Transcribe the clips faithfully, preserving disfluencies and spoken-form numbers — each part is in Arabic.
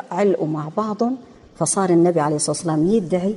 علقوا مع بعضهم، فصار النبي عليه الصلاة والسلام يدعي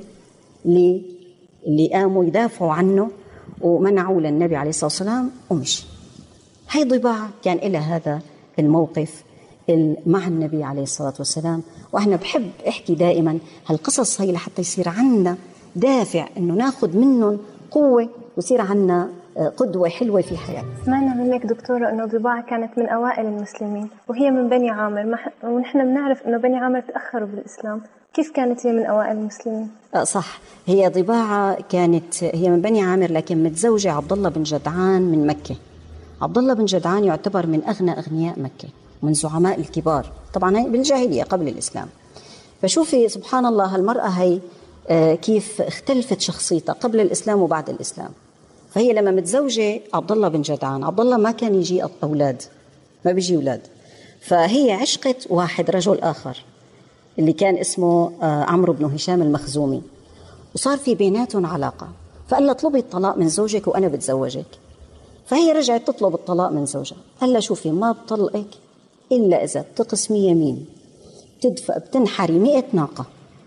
اللي قاموا يدافعوا عنه ومنعوا للنبي عليه الصلاة والسلام ومشي. هي ضباعة كان لها هذا الموقف مع النبي عليه الصلاة والسلام. وإحنا بحب احكي دائما هالقصص هي لحتى يصير عنا دافع إنه ناخد منهم قوة ويصير عنا قدوة حلوة في حياتنا. سمعنا منك دكتورة إنه ضباعة كانت من أوائل المسلمين وهي من بني عامر، ونحن بنعرف إنه بني عامر تأخروا بالإسلام، كيف كانت هي من أوائل المسلمين؟ صح، هي ضباعة كانت هي من بني عامر لكن متزوجة عبد الله بن جدعان من مكة. عبد الله بن جدعان يعتبر من أغنى أغنياء مكة، من زعماء الكبار، طبعا بالجاهلية قبل الإسلام. فشوفي سبحان الله هالمرأة هي كيف اختلفت شخصيتها قبل الإسلام وبعد الإسلام. فهي لما متزوجة عبد الله بن جدعان، عبد الله ما كان يجي أولاد، ما بيجي أولاد، فهي عشقت واحد رجل آخر اللي كان اسمه عمرو بن هشام المخزومي، وصار في بيناتهم علاقة. فقال لها اطلبي الطلاق من زوجك وأنا بتزوجك. فهي رجعت تطلب الطلاق من زوجها، قال لها شوفي ما بطلقك إلا إذا بتقسمي يمين، بتدفع بتنحري مئة ناقة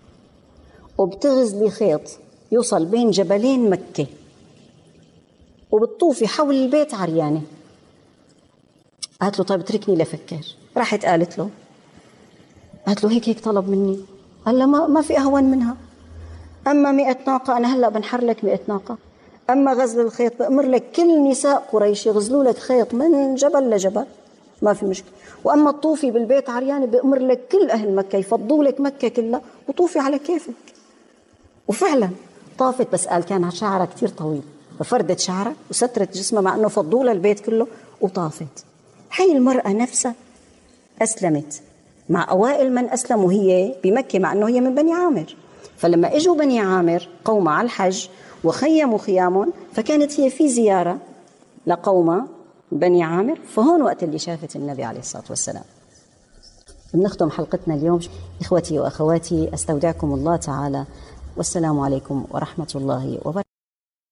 وبتغزلي خيط يوصل بين جبلين مكة وبتطوفي حول البيت عريانة. قالت له طيب اتركني لفكر. راحت قالت له قالت له هيك هيك طلب مني. قال له ما, ما في أهون منها. أما مئة ناقة أنا هلأ بنحر لك مئة ناقة، أما غزل الخيط بأمر لك كل نساء قريش يغزلوا لك خيط من جبل لجبل، ما في مشكلة. وأما الطوفي بالبيت عريانة بأمر لك كل أهل مكة يفضوا لك مكة كلها وطوفي على كيفك. وفعلا طافت، بس قال كان شعرها كتير طويل ففردت شعرها وسترت جسمها مع أنه فضوا لها البيت كله وطافت. هاي المرأة نفسها أسلمت مع أوائل من أسلموا هي بمكة، مع أنه هي من بني عامر. فلما إجوا بني عامر قوم على الحج وخيموا خيامهم، فكانت هي في زيارة لقوم بني عامر، فهون وقت اللي شافت النبي عليه الصلاة والسلام. بنختم حلقتنا اليوم. إخوتي وأخواتي أستودعكم الله تعالى، والسلام عليكم ورحمة الله وبركاته.